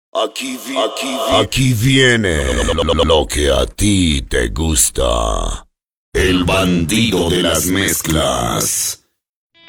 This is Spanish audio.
Aquí viene lo que a ti te gusta. El bandido de las mezclas.